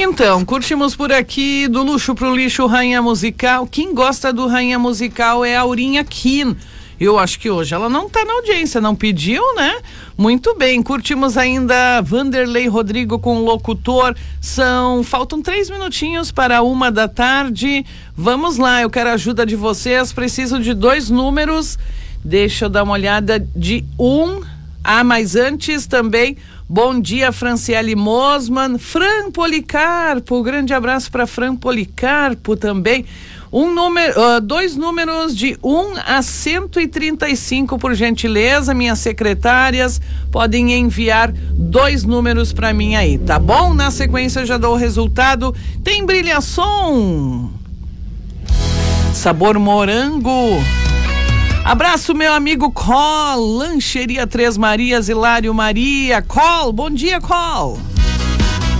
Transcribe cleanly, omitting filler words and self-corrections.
Então, curtimos por aqui do luxo pro lixo Rainha Musical. Quem gosta do Rainha Musical é a Aurinha Kim. Eu acho que hoje ela não tá na audiência, não pediu, né? Muito bem, curtimos ainda Vanderlei Rodrigo com o Locutor. Faltam 3 minutinhos para 1h. Vamos lá, eu quero a ajuda de vocês, preciso de 2 números. Deixa eu dar uma olhada de 1. Mas antes também, bom dia, Franciele Mosman, Fran Policarpo, grande abraço para Fran Policarpo também. 2 números de 1 a 135, por gentileza, minhas secretárias podem enviar 2 números para mim aí, tá bom? Na sequência eu já dou o resultado. Tem brilhação, sabor morango. Abraço, meu amigo Col, Lancheria Três Marias, Hilário Maria. Col, bom dia, Col.